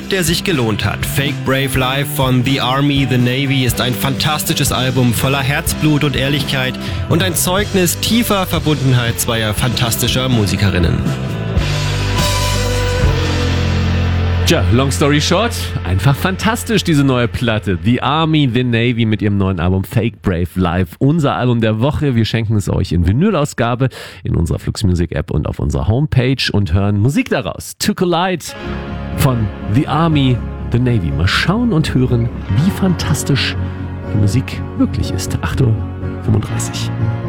Trip, der sich gelohnt hat. Fake Brave Life von The Army, The Navy ist ein fantastisches Album voller Herzblut und Ehrlichkeit und ein Zeugnis tiefer Verbundenheit zweier fantastischer Musikerinnen. Tja, long story short, einfach fantastisch diese neue Platte. The Army, The Navy mit ihrem neuen Album Fake Brave Life. Unser Album der Woche. Wir schenken es euch in Vinylausgabe in unserer Flux Music App und auf unserer Homepage und hören Musik daraus. To Collide von The Army, The Navy. Mal schauen und hören, wie fantastisch die Musik wirklich ist. 8:35 Uhr.